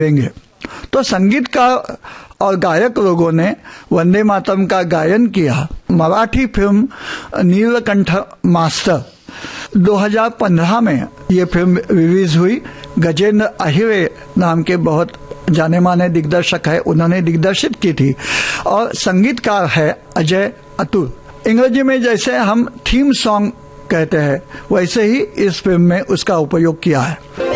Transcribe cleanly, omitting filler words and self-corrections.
देंगे। तो संगीतकार और गायक लोगों ने वंदे मातरम का गायन किया। मराठी फिल्म नीलकंठ मास्टर 2015 में ये फिल्म रिलीज हुई। गजेंद्र अहिरे नाम के बहुत जाने माने दिग्दर्शक है, उन्होंने दिग्दर्शित की थी और संगीतकार है अजय अतुल। अंग्रेजी में जैसे हम थीम सॉन्ग कहते हैं वैसे ही इस फिल्म में उसका उपयोग किया है।